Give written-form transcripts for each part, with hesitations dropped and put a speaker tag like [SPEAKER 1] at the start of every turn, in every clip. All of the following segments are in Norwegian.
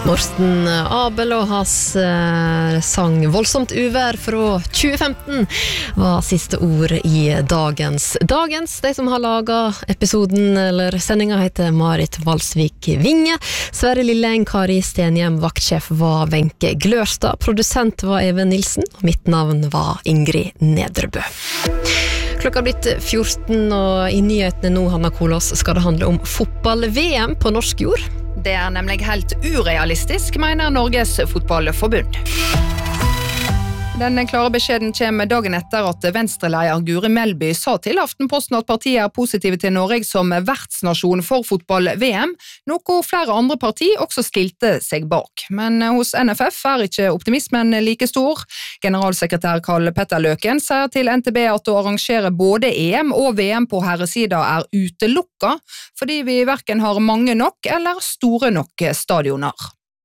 [SPEAKER 1] Morten Abel og hans sang Voldsomt uvær fra 2015 var siste ord i dagens. De som har laget episoden eller sendingen heter Marit Valsvik Vinge, Sverre Lilleng, Kari Stenhjem, vaktsjef var Wenche Glørstad, produsent var Even Nilsen, og mitt navn var Ingrid Nedrebø. Klokka har blitt 14, og i nyhetene nå, Hanna Kolås, skal det handle om fotball-VM på norsk jord.
[SPEAKER 2] Det nemlig helt urealistisk, mener Norges fotballforbund. Den klare beskjeden kommer dagen etter at venstreleder Guri Melby sa til Aftenposten at partiet positive til Norge som vertsnasjon for fotball-VM, noe flere andre partier også stilte seg bak. Men hos NFF ikke optimismen like stor. Generalsekretær Karl Petter Løken sier til NTB at å arrangere både EM og VM på herresida utelukket, fordi vi hverken har mange nok eller store nok stadioner.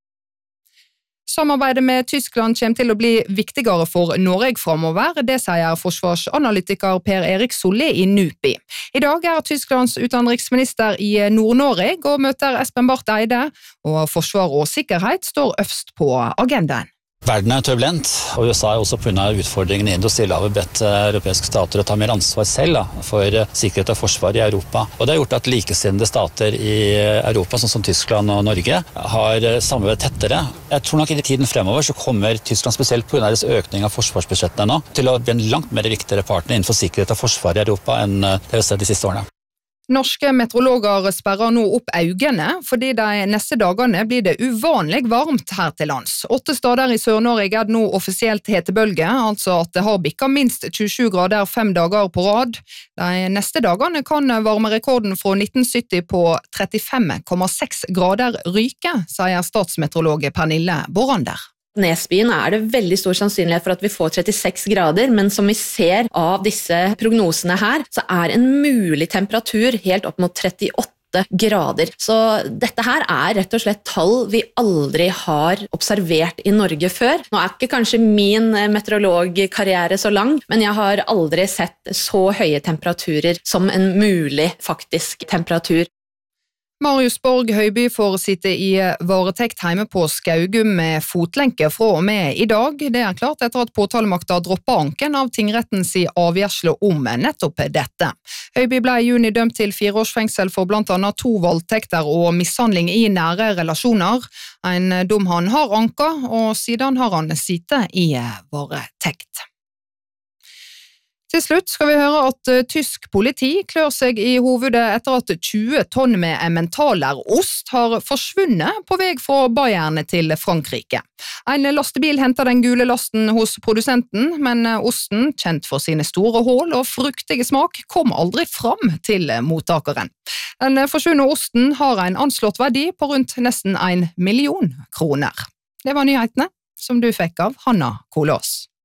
[SPEAKER 2] Samarbeidet med Tyskland kommer til å bli viktigere for Norge fremover, det sier forsvarsanalytiker Per Erik Solli i NUPI. I dag Tysklands utenriksminister i Nord-Norge og møter Espen Barth Eide, og forsvar og sikkerhet står øverst på agendaen.
[SPEAKER 3] Verden turbulent, og USA også på grunn av utfordringene i Indus-Stillehavet bedt europeiske stater å ta mer ansvar selv for sikkerhet og forsvar i Europa. Og det har gjort at likesinnede stater i Europa, sånn som Tyskland og Norge, har samarbeidet tettere. Jeg tror nok i tiden fremover så kommer Tyskland, spesielt på grunn av deres økning av forsvarsbudsjettene nå, til å bli en langt mer viktigere partner innenfor sikkerhet og forsvar i Europa enn det vi har sett de siste årene.
[SPEAKER 2] Norske meteorologer sperrer nå opp øynene, fordi de neste dagene blir det uvanlig varmt her til lands. 8 steder i Sør-Norge det nå offisielt hetebølge, altså at det har bikket minst 27 grader 5 dager på rad. De neste dagene kan varmerekorden fra 1970 på 35,6 grader ryke, sier statsmeteorolog Pernille Borander.
[SPEAKER 4] Nesbyen det veldig stor sannsynlighet for at vi får 36 grader, men som vi ser av disse prognosene her, så en mulig temperatur helt opp mot 38 grader. Så dette her rett og slett tall vi aldri har observert i Norge før. Nå ikke kanskje min meteorologkarriere så lang, men jeg har aldri sett så høye temperaturer som en mulig faktisk temperatur.
[SPEAKER 2] Marius Borg Høiby får sitte i varetekt hjemme på Skaugum med fotlenke fra og med i dag. Det klart etter at påtalemakta droppet anken av tingrettens avgjørsel om nettopp dette. Høiby ble i juni dømt til 4 års fengsel for blant annet 2 voldtekter og mishandling i nære relasjoner. En dom han har anket, og siden har han sittet i varetekt. Til slutt skal vi høre at tysk politi klør seg i hovedet etter at 20 tonn med emmentaler-ost har forsvunnet på vei fra Bayern til Frankrike. En lastebil hentet den gule lasten hos produsenten, men osten, kjent for sine store hål og fruktige smak, kom aldri fram til mottakeren. Den forsvunne osten har en anslått verdi på rundt nesten 1 million kroner. Det var nyhetene som du fikk av Hanna Kolås.